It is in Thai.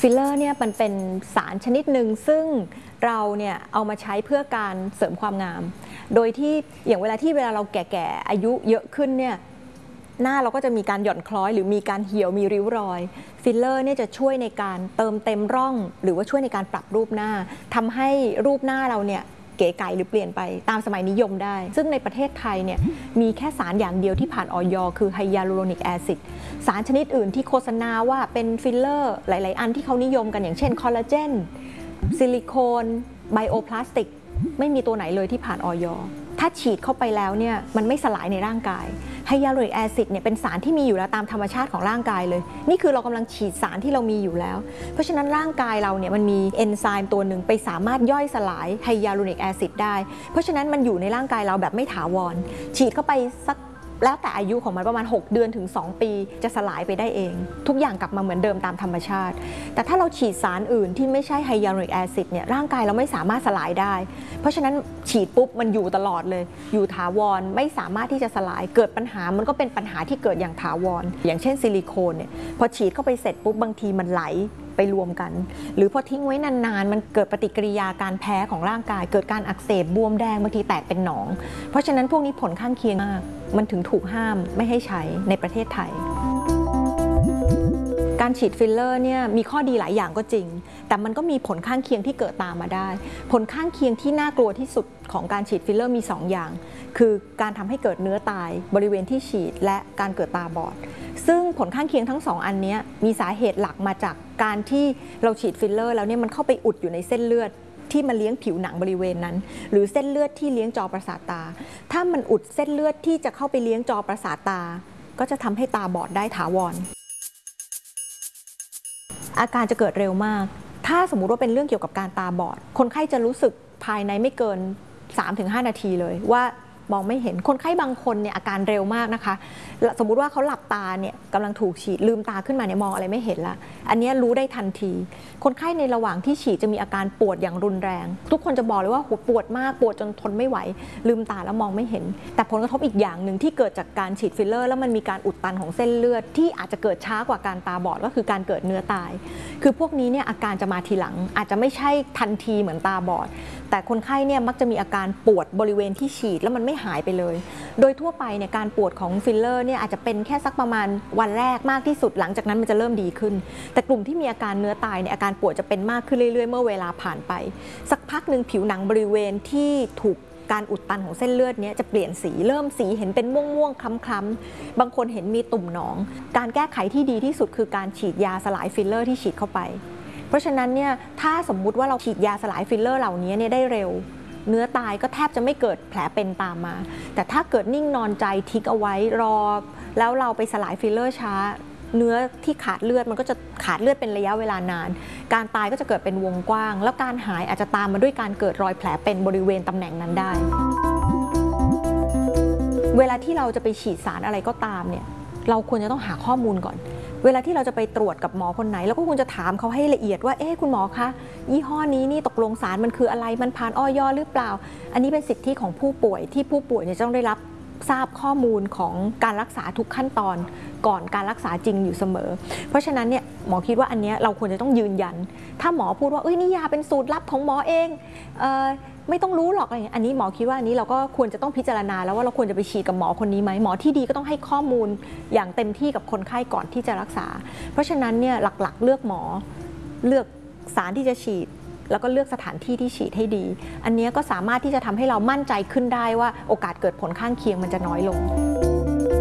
ฟิลเลอร์เนี่ยมันเป็นสารชนิดหนึ่งซึ่งเราเนี่ยเอามาใช้เพื่อการเสริมความงามโดยที่อย่างเวลาเราแก่ๆอายุเยอะขึ้นเนี่ยหน้าเราก็จะมีการหย่อนคล้อยหรือมีการเหี่ยวมีริ้วรอยฟิลเลอร์เนี่ยจะช่วยในการเติมเต็มร่องหรือว่าช่วยในการปรับรูปหน้าทำให้รูปหน้าเราเนี่ยเก๋ไก๋หรือเปลี่ยนไปตามสมัยนิยมได้ซึ่งในประเทศไทยเนี่ยมีแค่สารอย่างเดียวที่ผ่านอย.คือไฮยาลูโรนิกแอซิดสารชนิดอื่นที่โฆษณาว่าเป็นฟิลเลอร์หลายๆอันที่เขานิยมกันอย่างเช่นคอลลาเจนซิลิโคนไบโอพลาสติกไม่มีตัวไหนเลยที่ผ่านอย.ถ้าฉีดเข้าไปแล้วเนี่ยมันไม่สลายในร่างกายไฮยาลูโรนิกแอซิดเนี่ยเป็นสารที่มีอยู่แล้วตามธรรมชาติของร่างกายเลยนี่คือเรากำลังฉีดสารที่เรามีอยู่แล้วเพราะฉะนั้นร่างกายเราเนี่ยมันมีเอนไซม์ตัวหนึ่งไปสามารถย่อยสลายไฮยาลูโรนิกแอซิดได้เพราะฉะนั้นมันอยู่ในร่างกายเราแบบไม่ถาวรฉีดเข้าไปสักแล้วแต่อายุของมันประมาณ6 เดือนถึง2 ปีจะสลายไปได้เองทุกอย่างกลับมาเหมือนเดิมตามธรรมชาติแต่ถ้าเราฉีดสารอื่นที่ไม่ใช่ไฮยาลูโรนิกแอซิดเนี่ยร่างกายเราไม่สามารถสลายได้เพราะฉะนั้นฉีดปุ๊บมันอยู่ตลอดเลยอยู่ถาวรไม่สามารถที่จะสลายเกิดปัญหามันก็เป็นปัญหาที่เกิดอย่างถาวรอย่างเช่นซิลิโคนเนี่ยพอฉีดเข้าไปเสร็จปุ๊บบางทีมันไหลไปรวมกันหรือพอทิ้งไว้นานๆมันเกิดปฏิกิริยาการแพ้ของร่างกายเกิดการอักเสบบวมแดงบางทีแตกเป็นหนองเพราะฉะนั้นพวกนี้ผลข้างเคียงมากมันถึงถูกห้ามไม่ให้ใช้ในประเทศไทยการฉีดฟิลเลอร์เนี่ยมีข้อดีหลายอย่างก็จริงแต่มันก็มีผลข้างเคียงที่เกิดตามมาได้ผลข้างเคียงที่น่ากลัวที่สุดของการฉีดฟิลเลอร์มี2 อย่างคือการทำให้เกิดเนื้อตายบริเวณที่ฉีดและการเกิดตาบอดซึ่งผลข้างเคียงทั้ง2 อันนี้มีสาเหตุหลักมาจากการที่เราฉีดฟิลเลอร์แล้วเนี่ยมันเข้าไปอุดอยู่ในเส้นเลือดที่มาเลี้ยงผิวหนังบริเวณนั้นหรือเส้นเลือดที่เลี้ยงจอประสาทตาถ้ามันอุดเส้นเลือดที่จะเข้าไปเลี้ยงจอประสาทตาก็จะทำให้ตาบอดได้ถาวรอาการจะเกิดเร็วมากถ้าสมมุติว่าเป็นเรื่องเกี่ยวกับการตาบอดคนไข้จะรู้สึกภายในไม่เกิน 3-5 นาทีเลยว่ามองไม่เห็นคนไข้บางคนเนี่ยอาการเร็วมากนะคะสมมุติว่าเขาหลับตาเนี่ยกำลังถูกฉีดลืมตาขึ้นมาเนี่ยมองอะไรไม่เห็นละอันนี้รู้ได้ทันทีคนไข้ในระหว่างที่ฉีดจะมีอาการปวดอย่างรุนแรงทุกคนจะบอกเลยว่าปวดมากปวดจนทนไม่ไหวลืมตาแล้วมองไม่เห็นแต่ผลกระทบอีกอย่างหนึ่งที่เกิดจากการฉีดฟิลเลอร์แล้วมันมีการอุดตันของเส้นเลือดที่อาจจะเกิดช้ากว่าการตาบอดก็คือการเกิดเนื้อตายคือพวกนี้เนี่ยอาการจะมาทีหลังอาจจะไม่ใช่ทันทีเหมือนตาบอดแต่คนไข้เนี่ยมักจะมีอาการปวดบริเวณที่ฉีดแล้วมันไม่หายไปเลยโดยทั่วไปเนี่ยการปวดของฟิลเลอร์เนี่ยอาจจะเป็นแค่สักประมาณวันแรกมากที่สุดหลังจากนั้นมันจะเริ่มดีขึ้นแต่กลุ่มที่มีอาการเนื้อตายเนี่ยอาการปวดจะเป็นมากขึ้นเรื่อยๆเมื่อเวลาผ่านไปสักพักหนึ่งผิวหนังบริเวณที่ถูกการอุดตันของเส้นเลือดนี้จะเปลี่ยนสีเริ่มสีเห็นเป็นม่วงๆคล้ำๆบางคนเห็นมีตุ่มหนองการแก้ไขที่ดีที่สุดคือการฉีดยาสลายฟิลเลอร์ที่ฉีดเข้าไปเพราะฉะนั้นเนี่ยถ้าสมมุติว่าเราฉีดยาสลายฟิลเลอร์เหล่านี้เนี่ยได้เร็วเนื้อตายก็แทบจะไม่เกิดแผลเป็นตามมาแต่ถ้าเกิดนิ่งนอนใจทิ้งเอาไว้รอแล้วเราไปสลายฟิลเลอร์ช้าเนื้อที่ขาดเลือดมันก็จะขาดเลือดเป็นระยะเวลานานการตายก็จะเกิดเป็นวงกว้างแล้วการหายอาจจะตามมาด้วยการเกิดรอยแผลเป็นบริเวณตำแหน่งนั้นได้เวลาที่เราจะไปฉีดสารอะไรก็ตามเนี่ยเราควรจะต้องหาข้อมูลก่อนเวลาที่เราจะไปตรวจกับหมอคนไหนเราก็ควรจะถามเขาให้ละเอียดว่าคุณหมอคะยี่ห้อนี้นี่ตกลงสารมันคืออะไรมันผ่านอย.หรือเปล่าอันนี้เป็นสิทธิของผู้ป่วยที่ผู้ป่วยจะต้องได้รับทราบข้อมูลของการรักษาทุกขั้นตอนก่อนการรักษาจริงอยู่เสมอเพราะฉะนั้นเนี่ยหมอคิดว่าอันนี้เราควรจะต้องยืนยันถ้าหมอพูดว่านี่ยาเป็นสูตรลับของหมอเองไม่ต้องรู้หรอกอะไรอย่างนี้อันนี้หมอคิดว่าอันนี้เราก็ควรจะต้องพิจารณาแล้วว่าเราควรจะไปฉีดกับหมอคนนี้ไหมหมอที่ดีก็ต้องให้ข้อมูลอย่างเต็มที่กับคนไข้ก่อนที่จะรักษาเพราะฉะนั้นเนี่ยหลักๆเลือกหมอเลือกสารที่จะฉีดแล้วก็เลือกสถานที่ที่ฉีดให้ดีอันนี้ก็สามารถที่จะทำให้เรามั่นใจขึ้นได้ว่าโอกาสเกิดผลข้างเคียงมันจะน้อยลง